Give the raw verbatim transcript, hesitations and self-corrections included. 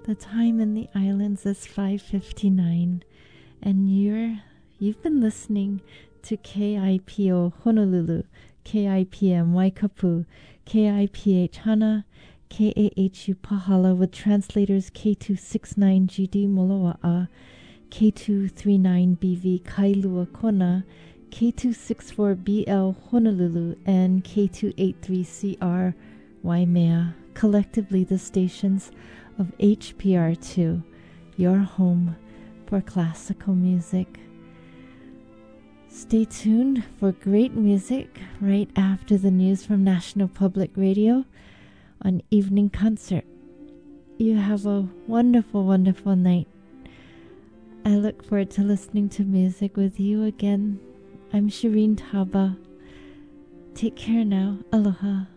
The time in the islands is five fifty-nine, and you're you've been listening to K I P O Honolulu, K I P M Waikapu, K I P H Hana, K A H U Pahala with translators K two sixty-nine G D Moloa'a, K two thirty-nine B V Kailua Kona, K two sixty-four B L Honolulu, and K two eighty-three C R Waimea, collectively the stations of H P R two, your home for classical music. Stay tuned for great music right after the news from National Public Radio on Evening Concert. You have a wonderful, wonderful night. I look forward to listening to music with you again. I'm Shireen Taba. Take care now. Aloha.